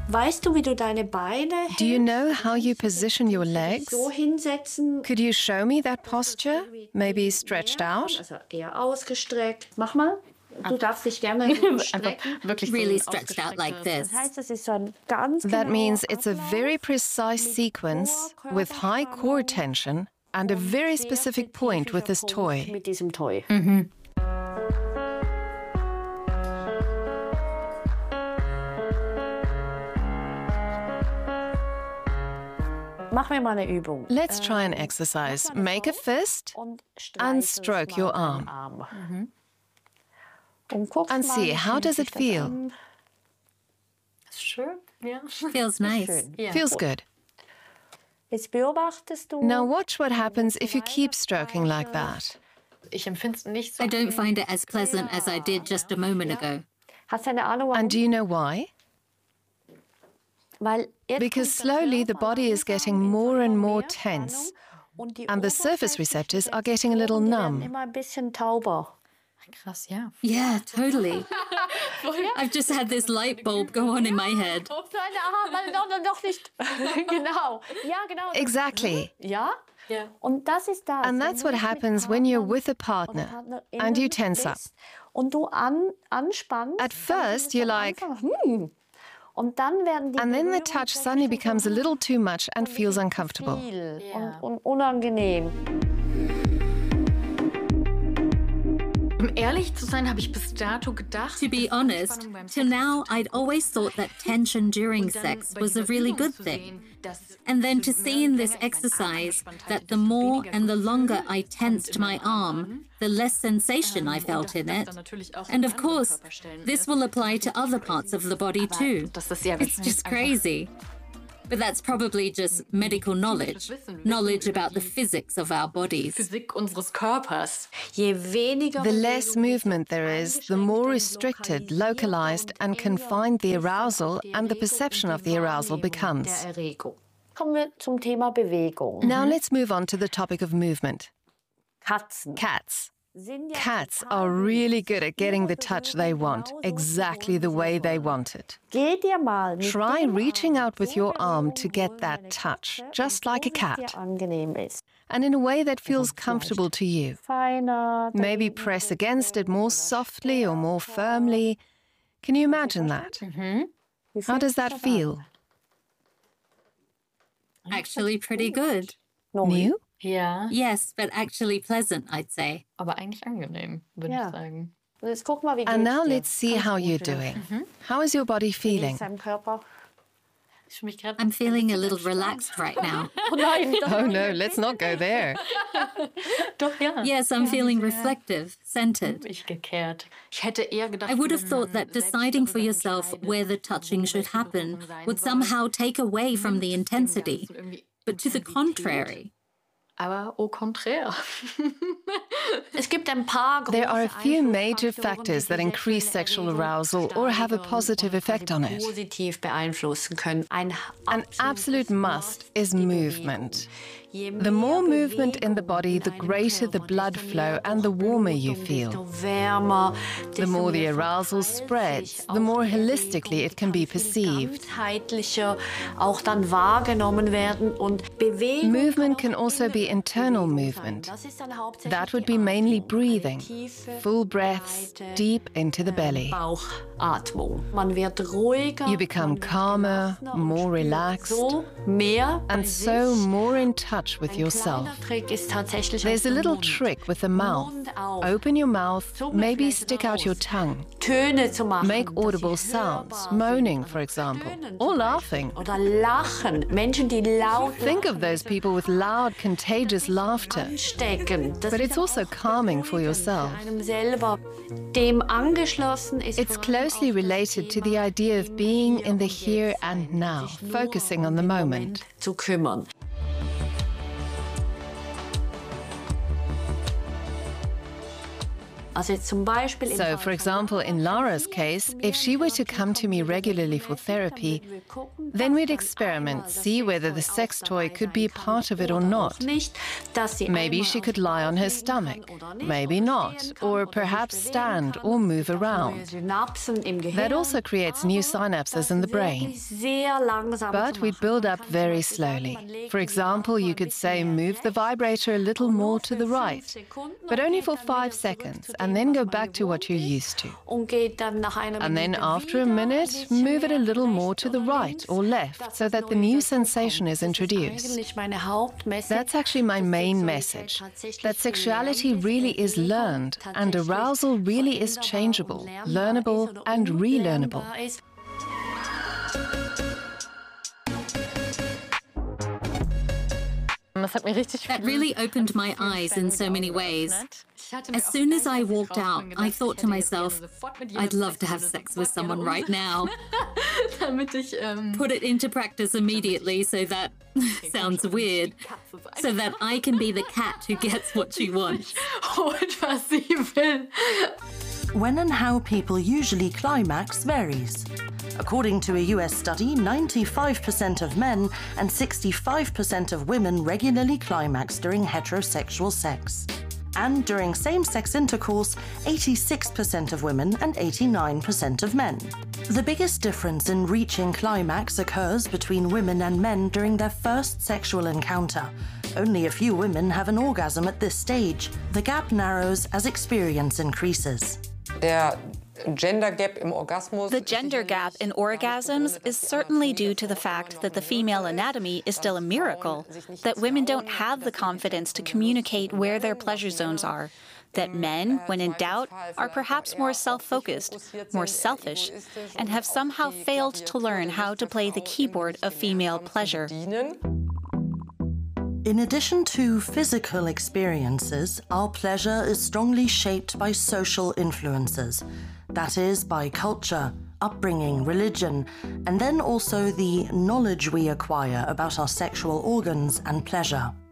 Weißt du, wie du deine Beine Do you know how you position your legs? so hinsetzen? Could you show me that posture? Maybe stretched out? Also eher ausgestreckt. Mach mal. Du darfst dich gerne strecken. Really stretched out like this. Das heißt, das ist so ein ganz That genauer means it's a Ablauf very precise sequence with high core tension and a very sehr specific point with this spezifischer toy. Punkt mit diesem Toy. Machen wir mal eine Übung. Let's try an exercise. Make a fist Und and streichel stroke mal your deinen arm. Und guck and mal, see, wie how fühlt does sich it das feel? an? Schön, ja. Feels nice. Schön. Feels good. Jetzt beobachtest du. Now watch what happens if you keep stroking like that. Ich empfinde es nicht so. I don't find it as pleasant as I did just a moment ago. Hast du eine Ahnung, warum? And do you know why? Weil jetzt Because kommt der slowly the Körper body is langsam getting in more so and eine more mehr tense, Spannung und die and the surface oberflächlichen receptors are getting a little Sektoren, die werden numb. immer ein bisschen tauber. Krass, ja. Yeah, totally. I've just had this light bulb go on in my head. Noch nicht. Genau. Ja, genau. Exactly. Ja? Ja. Und das ist das. And wenn that's du what jetzt mit happens when you're Partnern with a oder partner PartnerInnen and you tense up. bist und du anspannst. At first, you're like, Und dann werden die and then the Berührungen touch suddenly plötzlich becomes a so little too much and feels zu uncomfortable. viel Ja. und unangenehm. Um ehrlich zu sein, habe ich bis dato gedacht, To be honest, till now I'd always thought that tension during sex was a really good thing. And then to see in this exercise that the more and the longer I tensed my arm, the less sensation I felt in it. And of course, this will apply to other parts of the body too. Das ist sehr It's just crazy. But that's probably just medical knowledge about the physics of our bodies. Physik unseres Körpers. Je weniger The less Bewegung, movement there is, the more restricted, localized, and confined the arousal and the perception of the arousal becomes. der Erregung. Kommen wir zum Thema Bewegung. Now let's move on to the topic of movement. Katzen. Cats. Sind ja Cats total are really good at getting the ihre touch Berührung they want, genauso exactly zu the holen, way wie they sie want it. Geht dir mal mit Try dem reaching Arm out with so your arm berühren, to wo get that deine touch, Katze just und like a so, wie es cat, dir angenehm ist. and in a way that feels comfortable to you. Feiner. Maybe press against it more softly or more firmly. Can you imagine that? How does that feel? Actually pretty good. New? Ja, Yes, but actually pleasant, I'd say. aber eigentlich angenehm, würde Ja. ich sagen. Jetzt guck mal, wie And geht's now dir? let's see how you're doing. How is your body Wie feeling? geht's deinem Körper? Ich fühle mich gerade I'm feeling a little relaxed right now. Oh nein, das Oh no, let's not go there. doch, ja. Yes, I'm feeling reflective, centered. Ich gekehrt. Ich hätte eher gedacht, I would have thought that deciding for yourself where the touching should happen would somehow take away from the intensity. But to the contrary. Aber au contraire. Es gibt ein paar There are a große few major Einflussfaktoren, factors die that die increase sexuelle sexual arousal or have a Erregung positive steigern effect on und it. positiv beeinflussen können. Ein An absolute must is movement. Je The more mehr movement in the Bewegung body, in the deinem greater the Körper, blood desto flow mehr and the warmer you Durchblutung, feel. desto wärmer, The desto more the mehr arousal verteilt spreads, sich the auch more die holistically it can be Erregung, die kann perceived. ganzheitlicher auch dann wahrgenommen werden und Bewegung Movement kann can auch also be innere internal Bewegung sein. movement. Das ist dann hauptsächlich That would die be mainly Atmung, breathing, eine tiefe, full breaths breite, deep into the belly. Bauchatmung. Man wird ruhiger, You become man wird calmer, gelassener und more spürt relaxed, so mehr bei and so sich. more in touch with Ein yourself. kleiner Trick ist tatsächlich There's a der little Mund. trick with the mouth. Mund auf. Open your mouth, maybe Zungenfläche stick out your raus. tongue. Töne zu machen. Make dass audible sie sounds, hörbar sind. moaning, Also for example, Tönen or zum laughing. Beispiel. Oder lachen. Menschen, die laut Think lachen, of those people with loud, contagious laughter. anstecken. Das But ist it's dann also auch calming for beruhigend yourself. für einem selber. Dem angeschlossen ist It's vor allem closely auch das related to the Thema, idea of im being Hier in the und here Jetzt and sein, now, sich nur focusing on um the den moment. zu kümmern. So, for example, in Lara's case, if she were to come to me regularly for therapy, then we'd experiment, see whether the sex toy could be a part of it or not. Maybe she could lie on her stomach, maybe not, or perhaps stand or move around. That also creates new synapses in the brain. But we'd build up very slowly. For example, you could say, move the vibrator a little more to the right, but only for 5 seconds, and then go back to what you're used to. And then after a minute, move it a little more to the right or left so that the new sensation is introduced. That's actually my main message, that sexuality really is learned and arousal really is changeable, learnable and relearnable. That really opened my eyes in so many ways. As soon as I walked out, I thought to myself, I'd love to have sex with someone right now. Put it into practice immediately so that, sounds weird, so that I can be the cat who gets what she wants. When and how people usually climax varies. According to a US study, 95% of men and 65% of women regularly climax during heterosexual sex. And during same-sex intercourse, 86% of women and 89% of men. The biggest difference in reaching climax occurs between women and men during their first sexual encounter. Only a few women have an orgasm at this stage. The gap narrows as experience increases. The gender gap in orgasms is certainly due to the fact that the female anatomy is still a miracle, that women don't have the confidence to communicate where their pleasure zones are, that men, when in doubt, are perhaps more self-focused, more selfish, and have somehow failed to learn how to play the keyboard of female pleasure. In addition to physical experiences, our pleasure is strongly shaped by social influences. That is, by culture, upbringing, religion, and then also the knowledge we acquire about our sexual organs and pleasure.